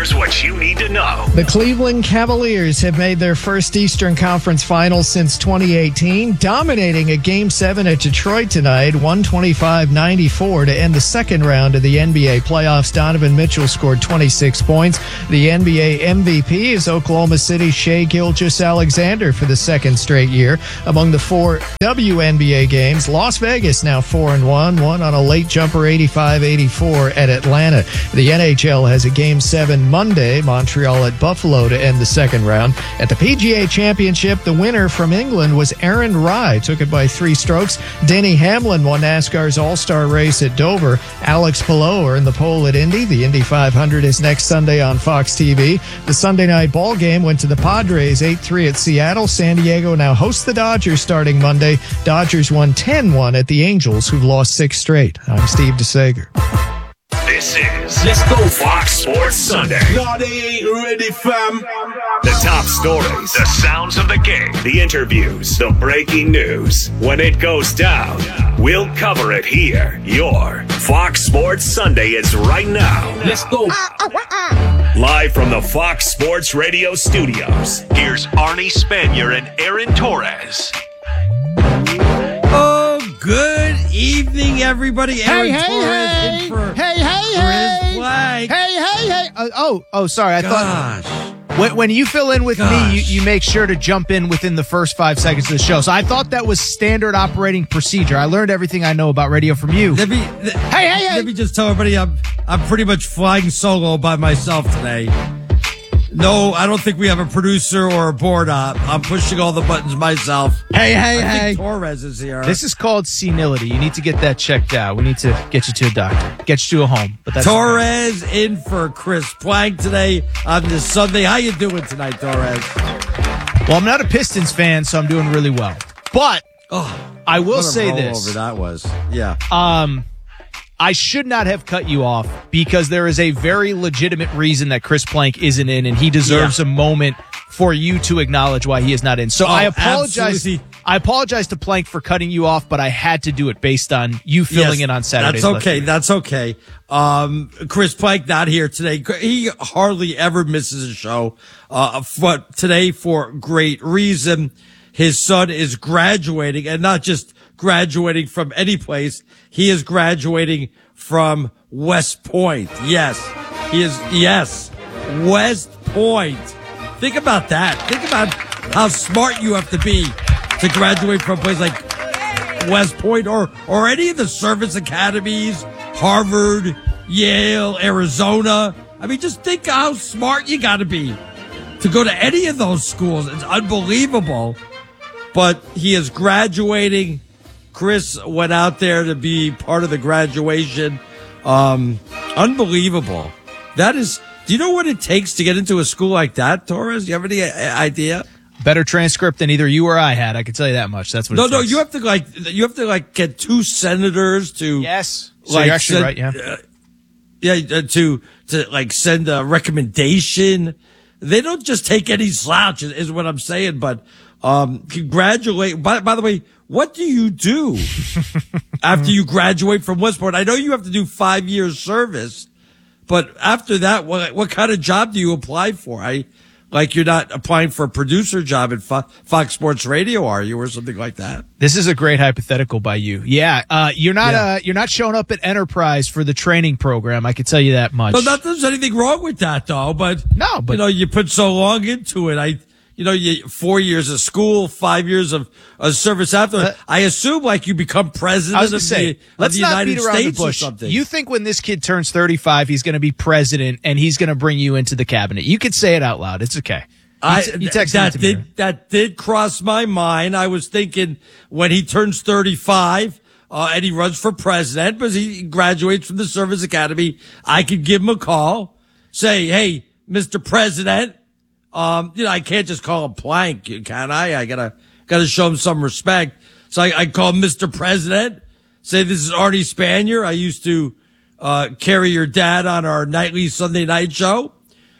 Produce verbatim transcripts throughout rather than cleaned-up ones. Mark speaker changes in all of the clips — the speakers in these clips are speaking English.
Speaker 1: Here's what you need to know.
Speaker 2: The Cleveland Cavaliers have made their first Eastern Conference Finals since twenty eighteen, dominating a Game seven at Detroit tonight, one twenty-five ninety-four to end the second round of the N B A playoffs. Donovan Mitchell scored twenty-six points. The N B A M V P is Oklahoma City's Shai Gilgeous-Alexander for the second straight year. Among the four W N B A games, Las Vegas now four and one, one on a late jumper eighty-five eighty-four at Atlanta. The N H L has a Game seven Monday, Montreal at Buffalo to end the second round. At the P G A Championship, the winner from England was Aaron Rai, took it by three strokes. Denny Hamlin won NASCAR's All-Star race at Dover. Alex Palou earned the pole at Indy. The Indy five hundred is next Sunday on Fox T V. The Sunday night ball game went to the Padres eight three at Seattle. San Diego now hosts the Dodgers starting Monday. Dodgers won ten one at the Angels, who've lost six straight. I'm Steve DeSager.
Speaker 1: This is Let's Go Fox Sports Sunday.
Speaker 3: No, they ain't ready, fam.
Speaker 1: The top stories, the sounds of the game, the interviews, the breaking news. When it goes down, we'll cover it here. Your Fox Sports Sunday is right now.
Speaker 3: Let's go.
Speaker 1: Live from the Fox Sports Radio studios, here's Arnie Spanier and Aaron Torres.
Speaker 4: Oh, good evening, everybody. Aaron
Speaker 5: hey, hey,
Speaker 4: Torres
Speaker 5: hey.
Speaker 4: in for,
Speaker 5: hey, hey,
Speaker 4: for
Speaker 5: hey.
Speaker 4: his flag.
Speaker 5: Hey, hey, hey. Uh, oh, oh, sorry. I
Speaker 4: Gosh.
Speaker 5: thought when, when you fill in with
Speaker 4: Gosh.
Speaker 5: me, you, you make sure to jump in within the first five seconds of the show. So I thought that was standard operating procedure. I learned everything I know about radio from you.
Speaker 4: Let me, th-
Speaker 5: Hey, hey, hey.
Speaker 4: Let me just tell everybody I'm, I'm pretty much flying solo by myself today. No, I don't think we have a producer or a board op. I'm pushing all the buttons myself.
Speaker 5: Hey, hey,
Speaker 4: I
Speaker 5: hey.
Speaker 4: think Torres is here.
Speaker 5: This is called senility. You need to get that checked out. We need to get you to a doctor, get you to a home. But that's
Speaker 4: Torres in for Chris Plank today on this Sunday. How you doing tonight, Torres?
Speaker 5: Well, I'm not a Pistons fan, so I'm doing really well. But
Speaker 4: Oh,
Speaker 5: I will
Speaker 4: what a
Speaker 5: say
Speaker 4: rollover
Speaker 5: this.
Speaker 4: that was. Yeah.
Speaker 5: Um, I should not have cut you off because there is a very legitimate reason that Chris Plank isn't in, and he deserves
Speaker 4: Yeah.
Speaker 5: a moment for you to acknowledge why he is not in. So
Speaker 4: Oh,
Speaker 5: I apologize.
Speaker 4: absolutely.
Speaker 5: I apologize to Plank for cutting you off, but I had to do it based on you filling
Speaker 4: Yes,
Speaker 5: in on Saturdays.
Speaker 4: That's okay. That's okay. Um, Chris Plank not here today. He hardly ever misses a show. Uh, but today for great reason. His son is graduating, and not just graduating from any place. He is graduating from West Point. Yes. He is, yes. West Point. Think about that. Think about how smart you have to be to graduate from a place like West Point or, or any of the service academies, Harvard, Yale, Arizona. I mean, just think how smart you got to be to go to any of those schools. It's unbelievable. But he is graduating. Chris went out there to be part of the graduation. Um, unbelievable. That is, do you know what it takes to get into a school like that, Torres? Do you have any idea?
Speaker 5: Better transcript than either you or I had. I can tell you that much. That's what.
Speaker 4: No,
Speaker 5: it
Speaker 4: no,
Speaker 5: takes.
Speaker 4: you have to like, you have to like get two senators to.
Speaker 5: Yes. So
Speaker 4: like,
Speaker 5: you're actually
Speaker 4: send-
Speaker 5: right. Yeah.
Speaker 4: uh, yeah, uh, to to like send a recommendation. They don't just take any slouch, is, is what I'm saying. But um, congratulate. By, by the way, what do you do after you graduate from West Point? I know you have to do five years service, but after that, what what kind of job do you apply for? I like you're not applying for a producer job at Fo- Fox Sports Radio, are you, or something like that?
Speaker 5: This is a great hypothetical by you. Yeah, uh, you're not.
Speaker 4: Yeah.
Speaker 5: Uh, you're not showing up at Enterprise for the training program. I can tell you that much.
Speaker 4: Well, not that there's anything wrong with that, though. But
Speaker 5: No, but-
Speaker 4: you know, you put so long into it. I, you know, you four years of school, five years of, of service after.
Speaker 5: Uh,
Speaker 4: I assume like you become president
Speaker 5: I was going
Speaker 4: of
Speaker 5: to say,
Speaker 4: the, of
Speaker 5: let's
Speaker 4: the
Speaker 5: not
Speaker 4: United
Speaker 5: beat around
Speaker 4: States
Speaker 5: the
Speaker 4: or
Speaker 5: bush.
Speaker 4: something.
Speaker 5: You think when this kid turns thirty-five, he's going to be president and he's going to bring you into the cabinet? You could say it out loud. It's okay.
Speaker 4: I,
Speaker 5: You texted
Speaker 4: that
Speaker 5: it to me.
Speaker 4: did that did cross my mind. I was thinking when he turns thirty-five uh, and he runs for president, because he graduates from the Service Academy, I could give him a call, say, "Hey, Mister President, um, you know, I can't just call him Plank, can I? I gotta gotta show him some respect." So I, I call him Mister President, say, "This is Arnie Spanier. I used to uh, carry your dad on our nightly Sunday night show."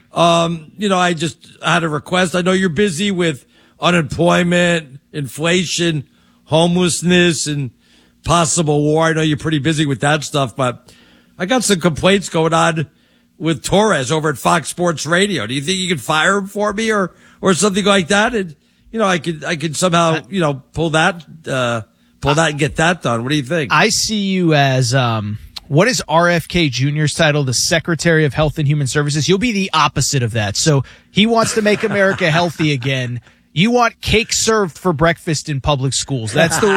Speaker 4: Um, you know, I just had a request. I know you're busy with unemployment, inflation, homelessness, and possible war. I know you're pretty busy with that stuff, but I got some complaints going on with Torres over at Fox Sports Radio. Do you think you could fire him for me or, or something like that? And, you know, I could, I could somehow, you know, pull that, uh, pull that and get that done. What do you think?
Speaker 5: I see you as, um, what is R F K Junior's title? The Secretary of Health and Human Services. You'll be the opposite of that. So he wants to make America healthy again. You want cake served for breakfast in public schools. That's the